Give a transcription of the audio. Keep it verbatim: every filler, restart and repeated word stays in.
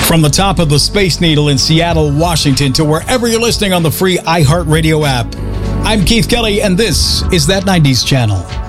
From the top of the Space Needle in Seattle, Washington, to wherever you're listening on the free iHeartRadio app, I'm Keith Kelly, and this is That nineties Channel.